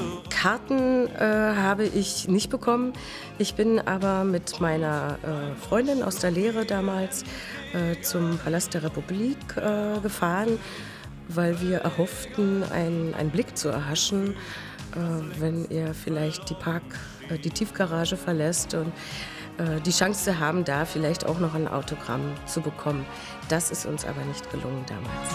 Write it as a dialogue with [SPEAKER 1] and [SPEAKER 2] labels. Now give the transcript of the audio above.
[SPEAKER 1] Karten habe ich nicht bekommen. Ich bin aber mit meiner Freundin aus der Lehre damals zum Palast der Republik gefahren, weil wir erhofften, einen Blick zu erhaschen, wenn er vielleicht die Tiefgarage verlässt und die Chance zu haben, da vielleicht auch noch ein Autogramm zu bekommen. Das ist uns aber nicht gelungen damals.